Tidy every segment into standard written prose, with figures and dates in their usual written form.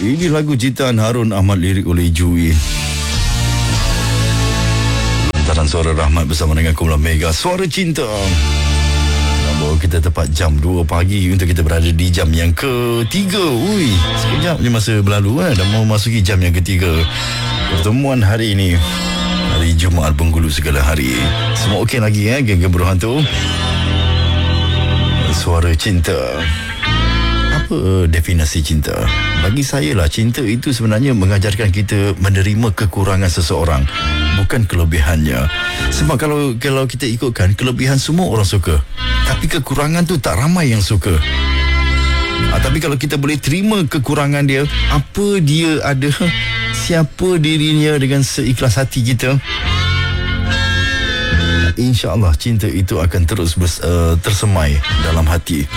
Ini lagu ciptaan Harun Ahmad, lirik oleh Jui. Lantaran suara Rahmat bersama dengan Kumpulan Mega Suara Cinta. Baru kita tepat jam 2 pagi untuk kita berada di jam yang ketiga. Ui, sekejap je masa berlalu dah mau masuki jam yang ketiga. Pertemuan hari ini, hari Jumaat Bengkulu segala hari. Semua okey lagi geng-geng berhantu. Suara Cinta. Apa definisi cinta? Bagi saya lah, cinta itu sebenarnya mengajarkan kita menerima kekurangan seseorang, bukan kelebihannya. Sebab kalau kita ikutkan, kelebihan semua orang suka, tapi kekurangan tu tak ramai yang suka. Tapi kalau kita boleh terima kekurangan dia, apa dia ada, siapa dirinya, dengan seikhlas hati kita, insya-Allah cinta itu akan terus tersemai dalam hati.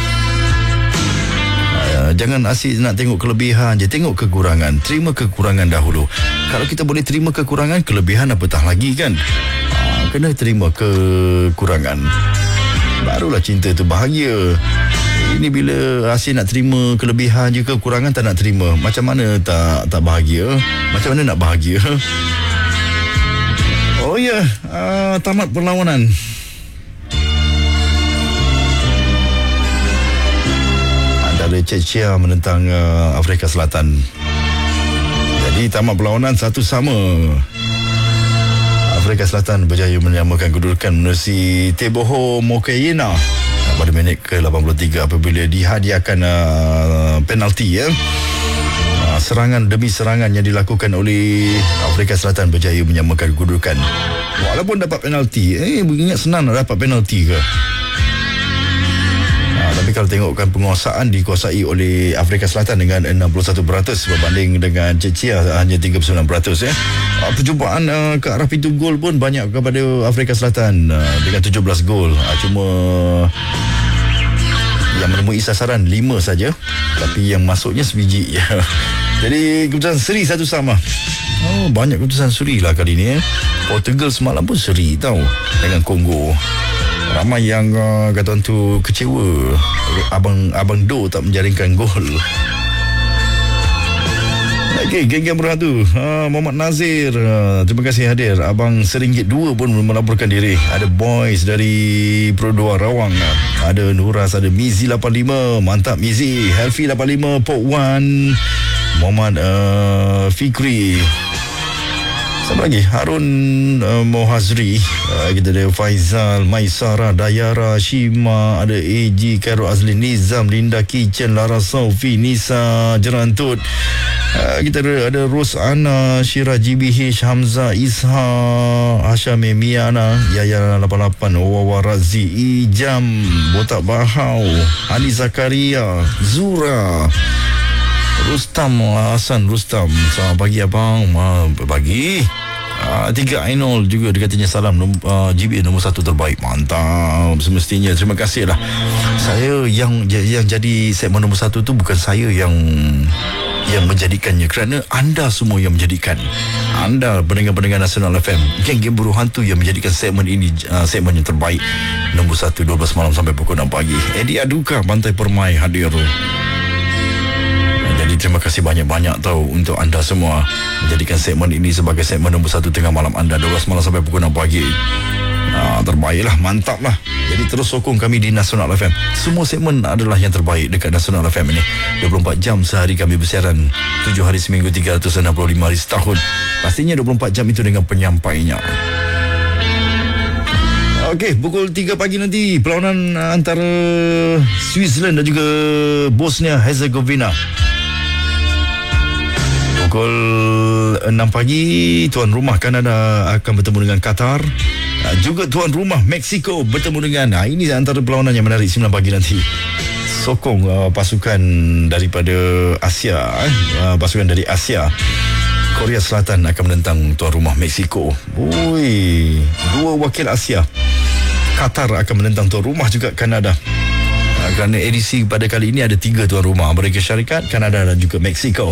Jangan asyik nak tengok kelebihan je, tengok kekurangan. Terima kekurangan dahulu. Kalau kita boleh terima kekurangan, kelebihan apatah lagi kan. Kena terima kekurangan, barulah cinta tu bahagia. Ini bila asyik nak terima kelebihan je, kekurangan tak nak terima, macam mana tak bahagia? Macam mana nak bahagia? Oh ya, tamat perlawanan. Ada Czechia menentang Afrika Selatan. Jadi tamat perlawanan 1-1. Afrika Selatan berjaya menyamakan kedudukan menerusi Teboho Mokoena pada minit ke-83 apabila dihadiahkan penalti serangan demi serangan yang dilakukan oleh Afrika Selatan berjaya menyamakan kedudukan. Walaupun dapat penalti, ingat senang nak dapat penalti ke? Tapi kalau tengokkan penguasaan dikuasai oleh Afrika Selatan dengan 61% berbanding dengan Czechia hanya 39%. Percubaan ke arah pintu gol pun banyak kepada Afrika Selatan dengan 17 gol. Cuma yang menemui sasaran 5 saja, tapi yang masuknya sebiji. Jadi keputusan seri 1-1. Banyak keputusan seri lah kali ni. Portugal semalam pun seri tau dengan Kongo. Ramai yang kata orang tu kecewa Abang Do tak menjaringkan gol. Okey, geng-geng berhantu. Muhammad Nazir, terima kasih hadir. Abang RM1.2 pun melaporkan diri. Ada Boys dari Pro 2 Rawang. Ada Nuras, ada Mizi 85. Mantap Mizi. Helfi 85, Pok 1. Muhammad Fikri. Sama lagi Harun Mohazri, kita ada Faizal, Maisara, Dayara, Shima, ada AG, Khairul Azli, Nizam, Linda Kitchen, Lara Saufi, Nisa Jerantut, kita ada Rosana, Syirah GBH, Hamzah, Isha, Hashame, Miana, Yaya 88, Wawa Razi, Ijam, Botak Bahau, Ali Zakaria, Zura, Rustam, Hasan Rustam. Selamat pagi abang. Pagi. 3 Ainul juga dia katanya salam. GB nombor 1 terbaik. Mantap. Semestinya terima kasih lah. Saya yang jadi segmen nombor 1 tu bukan saya yang menjadikannya, kerana anda semua yang menjadikan. Anda pendengar-pendengar Nasional FM, geng-geng buruh hantu yang menjadikan segmen ini segmen yang terbaik. Nombor 1 12 malam sampai pukul 6 pagi. Edi Aduka Pantai Permai hadir. Jadi terima kasih banyak-banyak untuk anda semua menjadikan segmen ini sebagai segmen nombor 1 tengah malam anda, 12 malam sampai pukul 6 pagi. Terbaiklah, mantap lah. Jadi terus sokong kami di Nasional FM. Semua segmen adalah yang terbaik dekat Nasional FM ini. 24 jam sehari kami bersiaran, 7 hari seminggu, 365 hari setahun. Pastinya 24 jam itu dengan penyampainya. Okey, pukul 3 pagi nanti perlawanan antara Switzerland dan juga Bosnia Herzegovina. Pukul 6 pagi tuan rumah Kanada akan bertemu dengan Qatar. Juga tuan rumah Mexico bertemu dengan, ini antara perlawanan yang menarik 9 pagi nanti. Sokong pasukan daripada Asia, pasukan dari Asia. Korea Selatan akan menentang tuan rumah Mexico. Ui, 2 wakil Asia. Qatar akan menentang tuan rumah juga Kanada. Kerana edisi pada kali ini ada 3 tuan rumah, Amerika Syarikat, Kanada dan juga Mexico.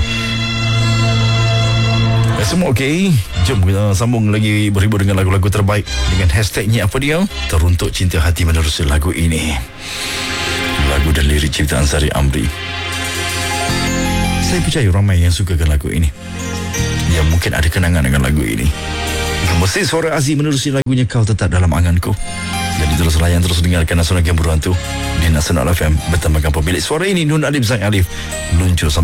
Semua okey. Jom kita sambung lagi berhibur dengan lagu-lagu terbaik dengan hashtagnya apa dia? Teruntuk Cinta Hati menerusi lagu ini. Lagu dan lirik ciptaan Sari Amri. Saya percaya ramai yang sukakan lagu ini, yang mungkin ada kenangan dengan lagu ini. Mesti suara Aziz menerusi lagunya Kau Tetap Dalam Anganku. Jadi terus layan, terus dengarkan Nasional Game Berhantu di Nasional FM. Bertambahkan pemilik suara ini Nun Alif Zain Alif luncur sampai